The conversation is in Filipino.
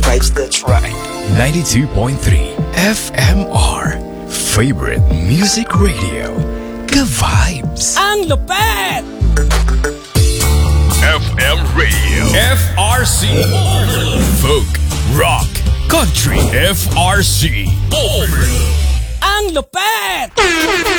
vibes, that's right. 92.3 FMR. Favorite Music Radio. Ka-vibes. Ang lupet! FM Radio. FRC. Folk, rock, country. FRC. Ang lupet!